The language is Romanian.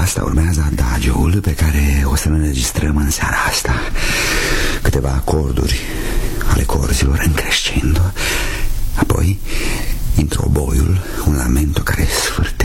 asta urmează adagiul pe care o să-l înregistrăm în seara asta. Câteva acorduri ale corzilor în crescendo. Apoi intră oboiul, un lamento care sfârte